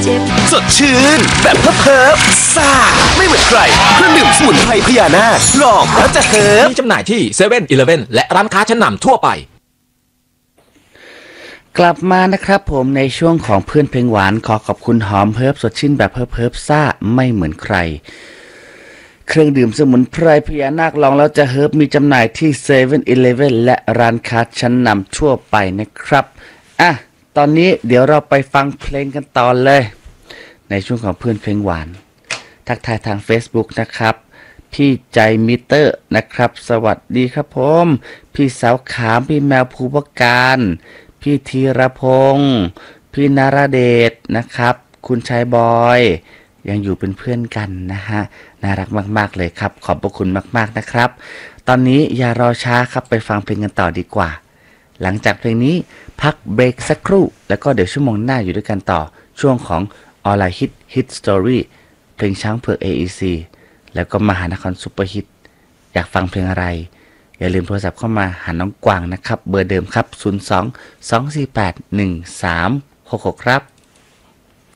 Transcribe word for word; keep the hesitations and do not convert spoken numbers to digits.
เจ็บสดชื่นแบบเพิบๆซ่าไม่เหมือนใครเครื่องดื่มสมุนไพรพญานาคลองแล้วจะเฮิบมีจำหน่ายที่เซเว่นอีเลฟเว่นและร้านค้าชั้นนำทั่วไปกลับมานะครับผมในช่วงของเพื่อนเพลงหวานขอขอบคุณหอมเฮิร์บสดชื่นแบบเฮิร์บเฮิร์บซ่าไม่เหมือนใครเครื่องดื่มสมุนไพรพญานาคลองแล้วจะเฮิร์บมีจำหน่ายที่เซเว่นอีเลฟเว่นและร้านค้าชั้นนำทั่วไปนะครับอ่ะตอนนี้เดี๋ยวเราไปฟังเพลงกันต่อเลยในช่วงของเพื่อนเพลงหวานทักทายทาง Facebook นะครับพี่ใจมิเตอร์นะครับสวัสดีครับผมพี่สาวขามพี่แมวภูปการพี่ธีรพงศ์พี่นราเดชนะครับคุณชายบอยยังอยู่เป็นเพื่อนกันนะฮะน่ารักมากๆเลยครับขอบพระคุณมากๆนะครับตอนนี้อย่ารอช้าครับไปฟังเพลงกันต่อดีกว่าหลังจากเพลงนี้พักเบรกสักครู่แล้วก็เดี๋ยวชั่วโมงหน้าอยู่ด้วยกันต่อช่วงของออนไลน์ฮิตฮิตสตอรี่เพลงช้างเผือก เอ อี ซี แล้วก็มหานครซุปเปอร์ฮิตอยากฟังเพลงอะไรอย่าลืมโทรศัพท์เข้ามาหาน้องกวางนะครับเบอร์เดิมครับศูนย์ สอง สอง สี่ แปด หนึ่ง สาม หก หกครับ